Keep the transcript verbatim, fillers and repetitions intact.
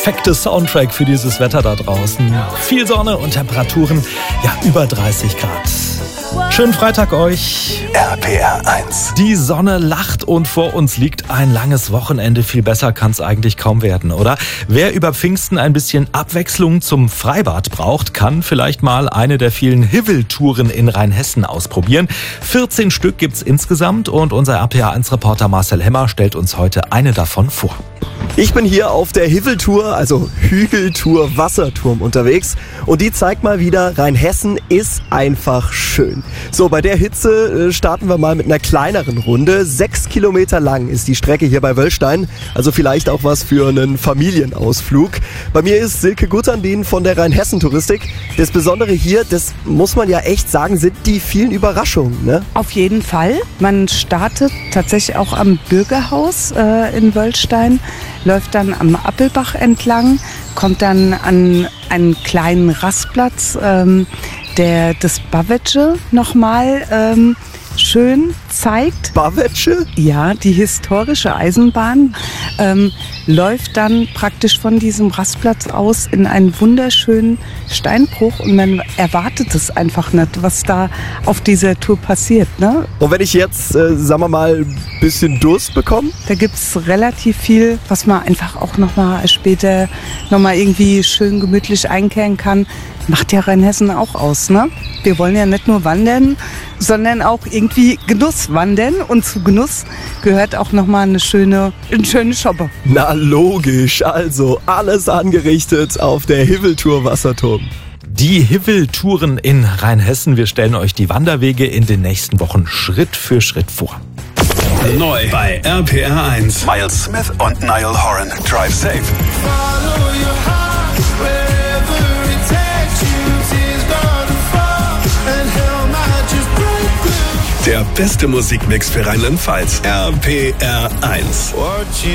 perfekte Soundtrack für dieses Wetter da draußen. Viel Sonne und Temperaturen, ja, über dreißig Grad. Schönen Freitag euch. R P R eins. Die Sonne lacht und vor uns liegt ein langes Wochenende. Viel besser kann es eigentlich kaum werden, oder? Wer über Pfingsten ein bisschen Abwechslung zum Freibad braucht, kann vielleicht mal eine der vielen Hivel-Touren in Rheinhessen ausprobieren. vierzehn Stück gibt's insgesamt und unser R P R eins Reporter Marcel Hemmer stellt uns heute eine davon vor. Ich bin hier auf der Hivel-Tour, also Hügeltour Wasserturm unterwegs und die zeigt mal wieder, Rheinhessen ist einfach schön. So, bei der Hitze äh, starten wir mal mit einer kleineren Runde. Sechs Kilometer lang ist die Strecke hier bei Wöllstein, also vielleicht auch was für einen Familienausflug. Bei mir ist Silke Gutterndien von der Rheinhessen-Touristik. Das Besondere hier, das muss man ja echt sagen, sind die vielen Überraschungen, ne? Auf jeden Fall. Man startet tatsächlich auch am Bürgerhaus äh, in Wöllstein, läuft dann am Appelbach entlang, kommt dann an einen kleinen Rastplatz, ähm, der das Bavetsche nochmal ähm, schön zeigt. Bavetsche? Ja, die historische Eisenbahn ähm, läuft dann praktisch von diesem Rastplatz aus in einen wunderschönen Steinbruch und man erwartet es einfach nicht, was da auf dieser Tour passiert, ne? Und wenn ich jetzt, äh, sagen wir mal, ein bisschen Durst bekomme? Da gibt es relativ viel, was man einfach auch nochmal später nochmal irgendwie schön gemütlich einkehren kann. Macht ja Rheinhessen auch aus, ne? Wir wollen ja nicht nur wandern, sondern auch irgendwie Genuss wandern. Und zu Genuss gehört auch nochmal eine schöne, eine schöne Shoppe. Na logisch, also alles angerichtet auf der Hivel-Tour Wasserturm. Die Hivel-Touren in Rheinhessen. Wir stellen euch die Wanderwege in den nächsten Wochen Schritt für Schritt vor. Neu bei R P R eins. Miles Smith und Niall Horan. Drive safe. Der beste Musikmix für Rheinland-Pfalz. R P R eins.